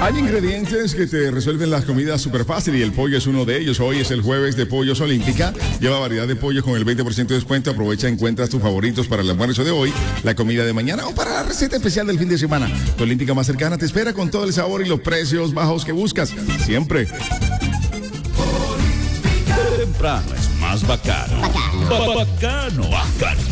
Hay ingredientes que te resuelven las comidas súper fácil y el pollo es uno de ellos. Hoy es el jueves de Pollos Olímpica. Lleva variedad de pollos con el 20% de descuento. Aprovecha, encuentras tus favoritos para el almuerzo de hoy, la comida de mañana o para la receta especial del fin de semana. Tu Olímpica más cercana te espera con todo el sabor y los precios bajos que buscas. Siempre. Temprano es más bacano. Bacano.